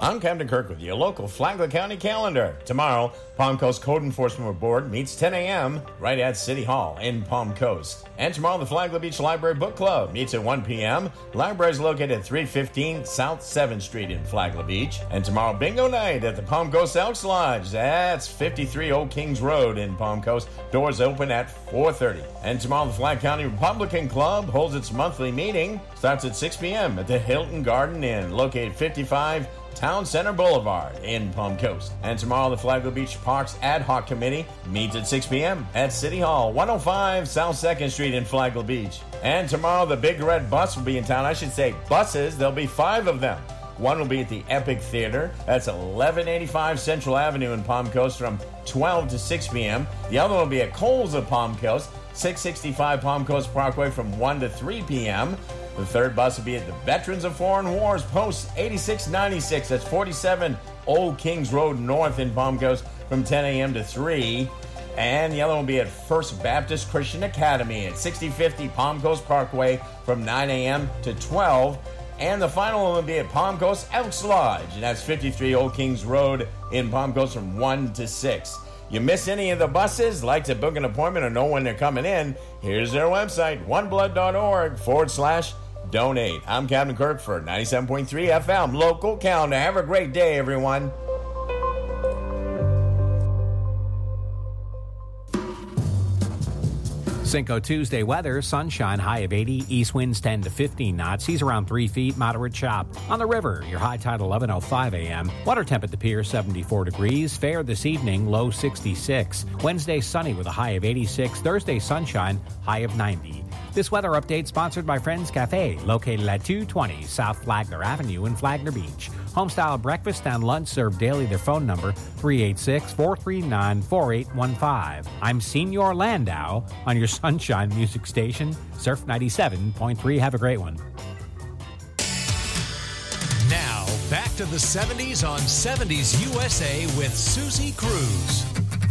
I'm Captain Kirk with your local Flagler County calendar. Tomorrow, Palm Coast Code Enforcement Board meets 10 a.m. right at City Hall in Palm Coast. And tomorrow, the Flagler Beach Library Book Club meets at 1 p.m. Library is located at 315 South 7th Street in Flagler Beach. And tomorrow, bingo night at the Palm Coast Elks Lodge. That's 53 Old Kings Road in Palm Coast. Doors open at 4:30. And tomorrow, the Flagler County Republican Club holds its monthly meeting. Starts at 6 p.m. at the Hilton Garden Inn, located 55 Town Center Boulevard in Palm Coast. And tomorrow, the Flagler Beach Parks Ad Hoc Committee meets at 6 p.m. at City Hall, 105 South 2nd Street in Flagler Beach. And tomorrow, the Big Red Bus will be in town. I should say buses. There'll be 5 of them. One will be at the Epic Theater. That's 1185 Central Avenue in Palm Coast from 12 to 6 p.m. The other one will be at Coles of Palm Coast, 665 Palm Coast Parkway from 1 to 3 p.m. The third bus will be at the Veterans of Foreign Wars, Post 8696. That's 47 Old Kings Road North in Palm Coast from 10 a.m. to 3. And the other one will be at First Baptist Christian Academy at 6050 Palm Coast Parkway from 9 a.m. to 12. And the final one will be at Palm Coast Elks Lodge, and that's 53 Old Kings Road in Palm Coast from 1 to 6. You miss any of the buses, like to book an appointment or know when they're coming in, here's their website, oneblood.org/donate. I'm Captain Kirk for 97.3 FM, local calendar. Have a great day, everyone. Cinco Tuesday weather, sunshine, high of 80, east winds 10 to 15 knots, seas around 3 feet, moderate chop. On the river, your high tide 11:05 a.m. Water temp at the pier 74 degrees, fair this evening, low 66. Wednesday sunny with a high of 86, Thursday sunshine, high of 90. This weather update sponsored by Friends Cafe, located at 220 South Flagler Avenue in Flagler Beach. Homestyle breakfast and lunch served daily. Their phone number, 386-439-4815. I'm Senior Landau on your Sunshine Music Station, Surf 97.3. Have a great one. Now, back to the 70s on 70s USA with Susie Cruz.